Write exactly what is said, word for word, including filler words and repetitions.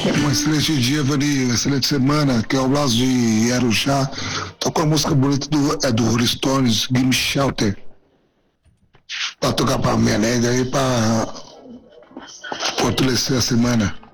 Um excelente dia, Vani, uma excelente semana, que é o Blas de Arujá. Toca uma música bonita do, é do Rolling Stones, Gimme Shelter. Pra tocar pra minha nega aí, pra fortalecer a semana.